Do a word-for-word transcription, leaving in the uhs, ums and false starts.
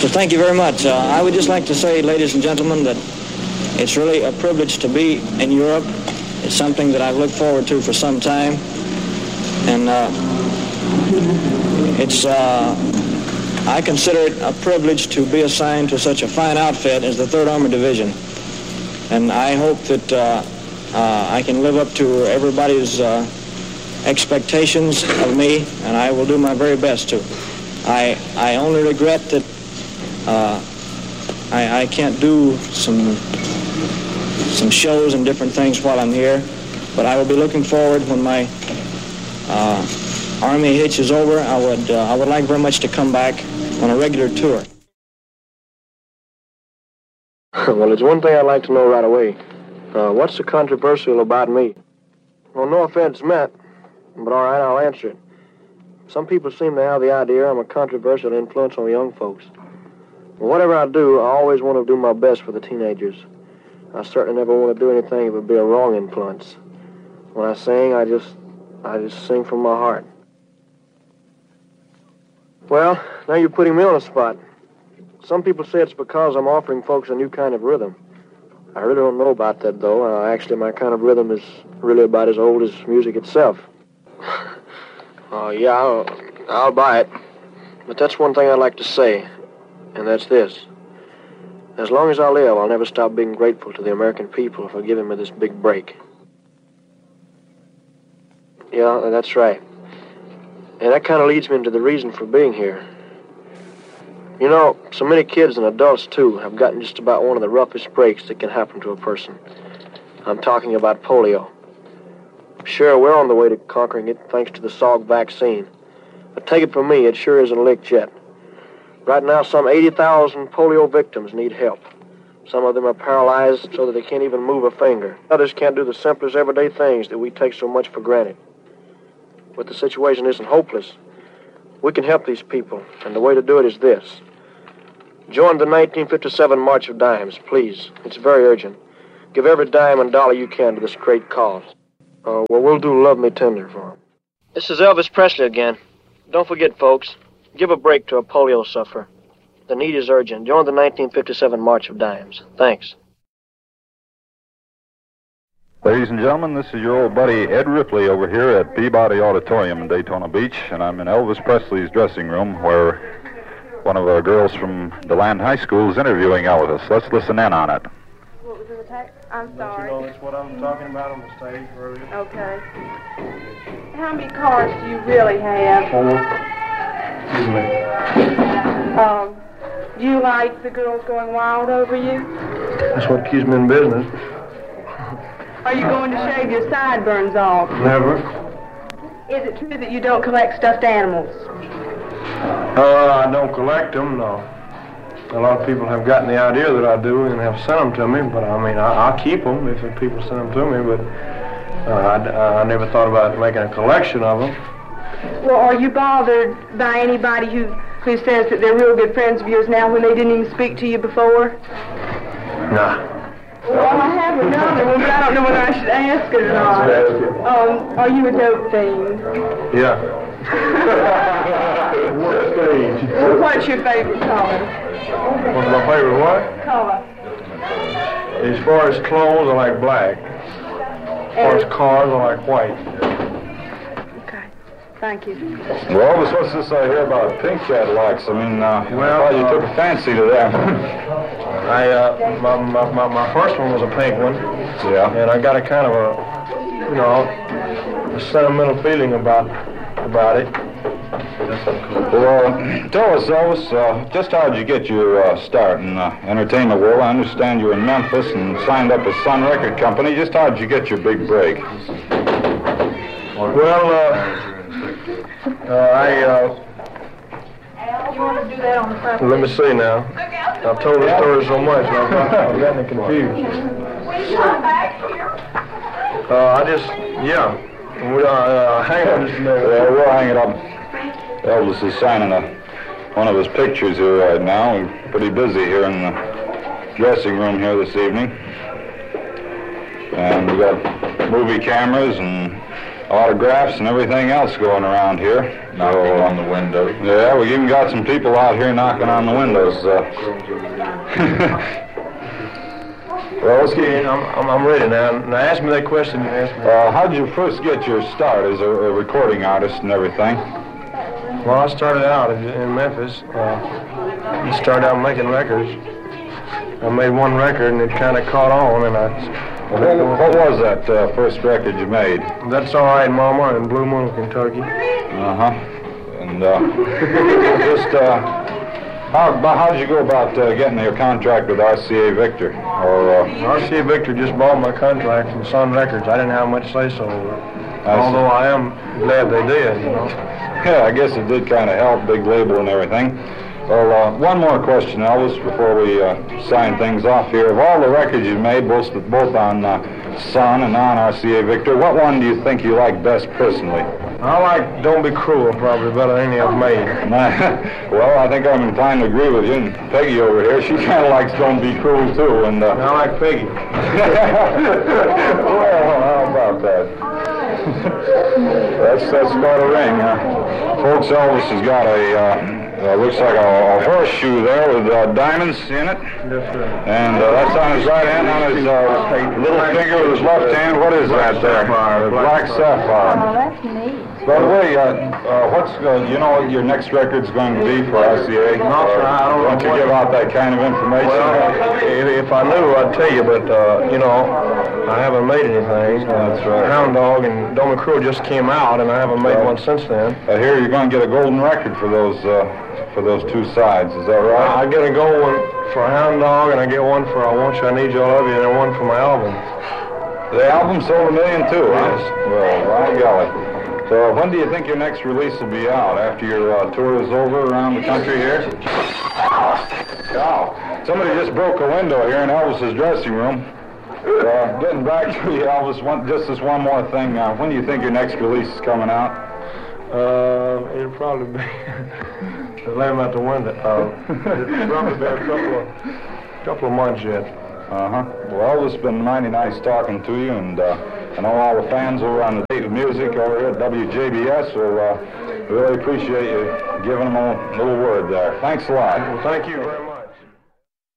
So thank you very much. Uh, I would just like to say, ladies and gentlemen, that it's really a privilege to be in Europe. It's something that I've looked forward to for some time. And uh, it's, uh, I consider it a privilege to be assigned to such a fine outfit as the third Armored Division. And I hope that uh, uh, I can live up to everybody's uh, expectations of me, and I will do my very best to. I, I only regret that uh, I, I can't do some, some shows and different things while I'm here, but I will be looking forward when my uh, Army hitch is over. I would, uh, I would like very much to come back on a regular tour. Well, there's one thing I'd like to know right away. Uh, what's so controversial about me? Well, no offense meant, but all right, I'll answer it. Some people seem to have the idea I'm a controversial influence on young folks. Well, whatever I do, I always want to do my best for the teenagers. I certainly never want to do anything that would be a wrong influence. When I sing, I just, I just sing from my heart. Well, now you're putting me on a spot. Some people say it's because I'm offering folks a new kind of rhythm. I really don't know about that, though. Uh, actually, my kind of rhythm is really about as old as music itself. Oh, uh, yeah, I'll, I'll buy it. But that's one thing I'd like to say, and that's this. As long as I live, I'll never stop being grateful to the American people for giving me this big break. Yeah, that's right. And that kind of leads me into the reason for being here. You know, so many kids and adults, too, have gotten just about one of the roughest breaks that can happen to a person. I'm talking about polio. Sure, we're on the way to conquering it, thanks to the Salk vaccine. But take it from me, it sure isn't licked yet. Right now, some eighty thousand polio victims need help. Some of them are paralyzed so that they can't even move a finger. Others can't do the simplest everyday things that we take so much for granted. But the situation isn't hopeless. We can help these people, and the way to do it is this. Join the nineteen fifty-seven March of Dimes, please. It's very urgent. Give every dime and dollar you can to this great cause. Uh, well, we'll do Love Me Tender for him. This is Elvis Presley again. Don't forget, folks, give a break to a polio sufferer. The need is urgent. Join the nineteen fifty-seven March of Dimes. Thanks. Ladies and gentlemen, this is your old buddy Ed Ripley over here at Peabody Auditorium in Daytona Beach, and I'm in Elvis Presley's dressing room where one of our girls from DeLand High School is interviewing Elvis. Let's listen in on it. What was in the text? I'm sorry. You know that's what I'm talking about on the stage earlier. Okay. How many cars do you really have? Four. Excuse me. Um, do you like the girls going wild over you? That's what keeps me in business. Are you going to shave your sideburns off? Never. Is it true that you don't collect stuffed animals? Uh, I don't collect them, no. A lot of people have gotten the idea that I do and have sent them to me, but I mean, I, I'll keep them if the people send them to me, but uh, I, I never thought about making a collection of them. Well, are you bothered by anybody who, who says that they're real good friends of yours now when they didn't even speak to you before? Nah. Well, I have another one, but I don't know whether I should ask it or not. Um, are you a dope fiend? Yeah. What stage? Well, what's your favorite color? What's my favorite what? Color. As far as clothes, I like black. As far as cars, I like white. Okay. Thank you. Well, Elvis, what's this I hear about pink Cadillacs? I mean, uh, Well, I thought you uh, took a fancy to them. I, uh, my, my, my, my first one was a pink one. Yeah. And I got a kind of a, you know, a sentimental feeling about, about it. Well, uh, tell us, Elvis, uh, just how did you get your uh, start in the uh, entertainment world? I understand you were in Memphis and signed up with Sun Record Company. Just how did you get your big break? Well, uh, uh, I, uh, You want to do that on the front? let me see now. I've told the story so much, I've got- I've gotten confused. Uh, I just, yeah. We, uh, uh, hang on just a minute. Yeah, we'll hang it up. Elvis is signing a, one of his pictures here right now. We're pretty busy here in the dressing room here this evening. And we got movie cameras and autographs and everything else going around here. Knocking so, on the windows. Yeah, we even got some people out here knocking on the windows. Uh. Well, let's get in. I'm, I'm, I'm ready now. Now, ask me that question you asked me. Uh, how did you first get your start as a, a recording artist and everything? Well, I started out in Memphis. Uh, you start out making records. I made one record, and it kind of caught on, and I... What, what was that uh, first record you made? That's All Right, Mama, in Blue Moon, Kentucky. Uh-huh. And uh, just... Uh, How, how did you go about uh, getting your contract with R C A Victor? Or uh, R C A Victor just bought my contract from Sun Records. I didn't have much say-so over it. Although I am glad they did, you know. Yeah, I guess it did kind of help, big label and everything. Well, uh, one more question, Elvis, before we uh, sign things off here. Of all the records you made, both, both on uh, Sun and on R C A Victor, what one do you think you like best personally? I like Don't Be Cruel probably better than any I've made. Well, I think I'm inclined to agree with you. And Peggy over here, she kind of likes Don't Be Cruel, too. And uh, I like Peggy. Well, how about that? that's, that's got a ring, huh? Folks, Elvis has got a... Uh, Uh, looks like a, a horseshoe there with uh, diamonds in it. Yes, sir. And uh, that's on his right hand, on his uh, little finger with his left hand. What is that there? Sapphire. Black sapphire. Oh, that's neat. By the way, uh, uh, what's uh, you know what your next record's going to be for R C A? No, sir, I don't know. Why don't you give out that kind of information? Well, if, if I knew, I'd tell you, but, uh, you know, I haven't made anything. That's right. Hound Dog and Don't Be Cruel just came out, and I haven't made Well, one since then. I hear you're going to get a golden record for those uh, for those two sides. Is that right? I get a gold one for Hound Dog, and I get one for I Want You, I Need You, I Love You, and then one for my album. The album sold a million too, huh? Yes. Well, by golly. So when do you think your next release will be out? After your uh, tour is over around the country here? Wow. Somebody just broke a window here in Elvis's dressing room. Uh, getting back to you, Elvis, one, just this one more thing. Uh, when do you think your next release is coming out? Uh, it'll probably be... Let him out the window. Uh, it'll probably be a couple of, couple of months yet. Uh-huh. Well, it's been mighty nice talking to you, and uh, I know all the fans over on the Date of Music over here at W J B S will uh, really appreciate you giving them a little word there. Thanks a lot. Well, thank you very much.